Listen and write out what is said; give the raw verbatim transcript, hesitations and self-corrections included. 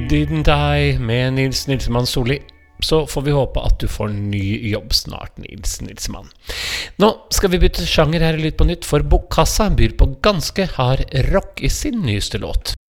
Didn't I med Nils Nilsmann Solli. Så får vi håpe at du får ny jobb snart, Nils Nilsmann. Nå skal vi bytte sjanger her litt på nytt, for Bokkassa byr på ganske hard rock i sin nyeste låt.